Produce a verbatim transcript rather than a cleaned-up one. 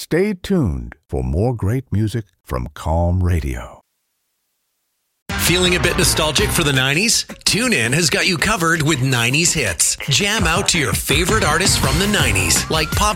Stay tuned for more great music from Calm Radio. Feeling a bit nostalgic for the nineties? TuneIn has got you covered with nineties hits. Jam out to your favorite artists from the nineties, like Pop